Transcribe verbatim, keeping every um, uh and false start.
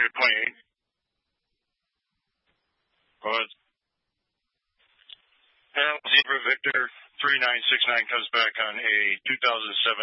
twenty-eight. Well, Zebra Victor three nine six nine comes back on a two thousand seven